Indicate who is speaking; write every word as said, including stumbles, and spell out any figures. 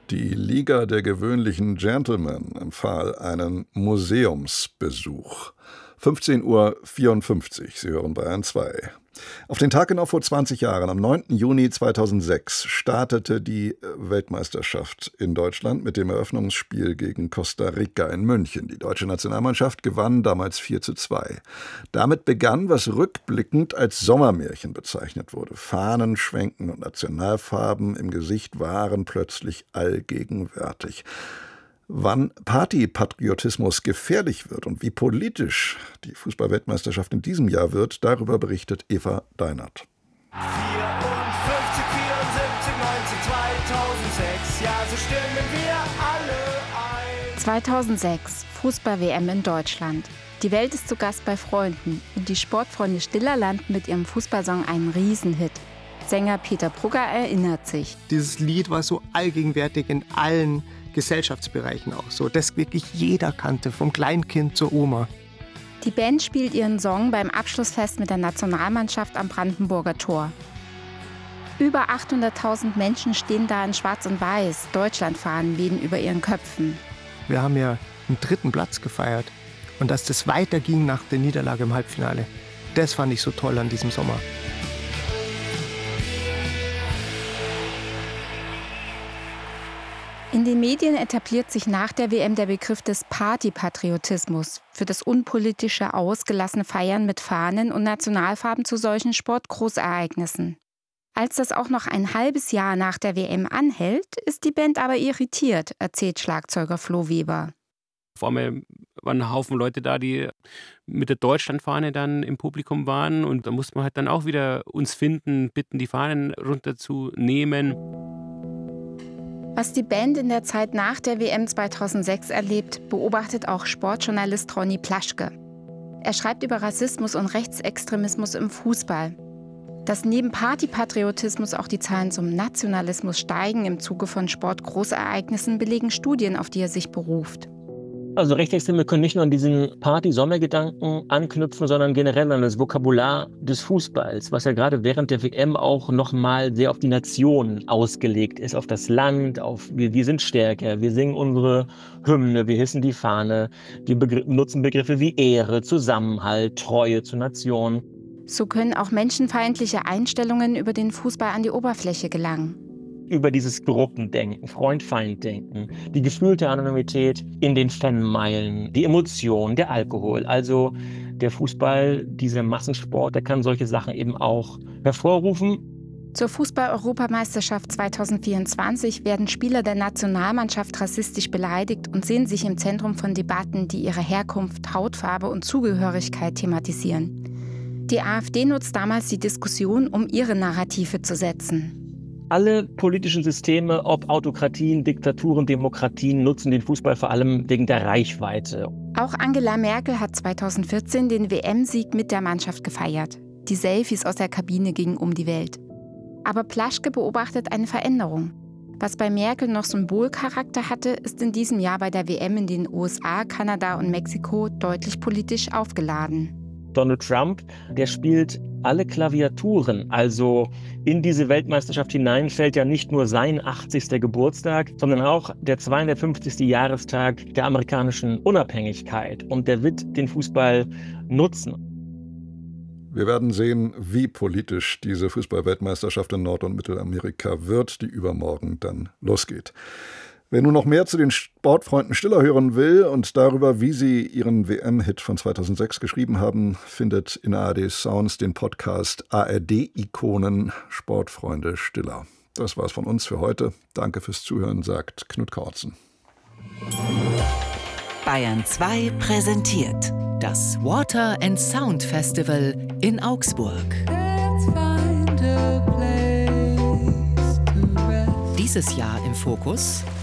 Speaker 1: Die Liga der gewöhnlichen Gentlemen empfahl einen Museumsbesuch. fünfzehn Uhr vierundfünfzig, Sie hören Bayern zwei. Auf den Tag genau vor zwanzig Jahren, am neunten Juni zweitausendsechs, startete die Weltmeisterschaft in Deutschland mit dem Eröffnungsspiel gegen Costa Rica in München. Die deutsche Nationalmannschaft gewann damals vier zu zwei. Damit begann, was rückblickend als Sommermärchen bezeichnet wurde. Fahnen schwenken und Nationalfarben im Gesicht waren plötzlich allgegenwärtig. Wann Partypatriotismus gefährlich wird und wie politisch die Fußball-Weltmeisterschaft in diesem Jahr wird, darüber berichtet Eva Deinert.
Speaker 2: vierundfünfzig, vierundsiebzig, neunzig, zweitausendsechs, ja, so stimmen wir alle ein.
Speaker 3: zweitausendsechs, Fußball-W M in Deutschland. Die Welt ist zu Gast bei Freunden und die Sportfreunde Stiller landen mit ihrem Fußballsong einen Riesenhit. Sänger Peter Brugger erinnert sich.
Speaker 4: Dieses Lied war so allgegenwärtig in allen Gesellschaftsbereichen auch so, dass wirklich jeder kannte, vom Kleinkind zur Oma.
Speaker 3: Die Band spielt ihren Song beim Abschlussfest mit der Nationalmannschaft am Brandenburger Tor. Über achthunderttausend Menschen stehen da in Schwarz und Weiß, Deutschlandfahnen wehen über ihren Köpfen.
Speaker 4: Wir haben ja einen dritten Platz gefeiert und dass das weiterging nach der Niederlage im Halbfinale, das fand ich so toll an diesem Sommer.
Speaker 3: In den Medien etabliert sich nach der W M der Begriff des Partypatriotismus für das unpolitische, ausgelassene Feiern mit Fahnen und Nationalfarben zu solchen Sportgroßereignissen. Als das auch noch ein halbes Jahr nach der W M anhält, ist die Band aber irritiert, erzählt Schlagzeuger Flo Weber.
Speaker 5: Vor allem waren ein Haufen Leute da, die mit der Deutschlandfahne dann im Publikum waren. Und da musste man halt dann auch wieder uns finden, bitten, die Fahnen runterzunehmen.
Speaker 3: Was die Band in der Zeit nach der W M zweitausendsechs erlebt, beobachtet auch Sportjournalist Ronny Plaschke. Er schreibt über Rassismus und Rechtsextremismus im Fußball. Dass neben Partypatriotismus auch die Zahlen zum Nationalismus steigen im Zuge von Sportgroßereignissen, belegen Studien, auf die er sich beruft.
Speaker 6: Also Rechtsextreme können nicht nur an diesen Party-Sommergedanken anknüpfen, sondern generell an das Vokabular des Fußballs, was ja gerade während der W M auch nochmal sehr auf die Nation ausgelegt ist, auf das Land, auf wir, wir sind stärker, wir singen unsere Hymne, wir hissen die Fahne, wir begr- nutzen Begriffe wie Ehre, Zusammenhalt, Treue zur Nation.
Speaker 3: So können auch menschenfeindliche Einstellungen über den Fußball an die Oberfläche gelangen.
Speaker 6: Über dieses Gruppendenken, Freund-Feind-Denken, die gefühlte Anonymität in den Fanmeilen, die Emotion, der Alkohol. Also der Fußball, dieser Massensport, der kann solche Sachen eben auch hervorrufen.
Speaker 3: Zur Fußball-Europameisterschaft zweitausendvierundzwanzig werden Spieler der Nationalmannschaft rassistisch beleidigt und sehen sich im Zentrum von Debatten, die ihre Herkunft, Hautfarbe und Zugehörigkeit thematisieren. Die AfD nutzt damals die Diskussion, um ihre Narrative zu setzen.
Speaker 6: Alle politischen Systeme, ob Autokratien, Diktaturen, Demokratien, nutzen den Fußball vor allem wegen der Reichweite.
Speaker 3: Auch Angela Merkel hat zweitausendvierzehn den W M-Sieg mit der Mannschaft gefeiert. Die Selfies aus der Kabine gingen um die Welt. Aber Plaschke beobachtet eine Veränderung. Was bei Merkel noch Symbolcharakter hatte, ist in diesem Jahr bei der W M in den U S A, Kanada und Mexiko deutlich politisch aufgeladen.
Speaker 6: Donald Trump, der spielt alle Klaviaturen. Also in diese Weltmeisterschaft hinein fällt ja nicht nur sein achtzigster Geburtstag, sondern auch der zweihundertfünfzigste Jahrestag der amerikanischen Unabhängigkeit. Und der wird den Fußball nutzen.
Speaker 1: Wir werden sehen, wie politisch diese Fußball-Weltmeisterschaft in Nord- und Mittelamerika wird, die übermorgen dann losgeht. Wer nun noch mehr zu den Sportfreunden Stiller hören will und darüber, wie sie ihren W M-Hit von zweitausendsechs geschrieben haben, findet in A R D Sounds den Podcast A R D-Ikonen Sportfreunde Stiller. Das war's von uns für heute. Danke fürs Zuhören, sagt Knut Kautzen.
Speaker 7: Bayern zwei präsentiert das Water and Sound Festival in Augsburg. Dieses Jahr im Fokus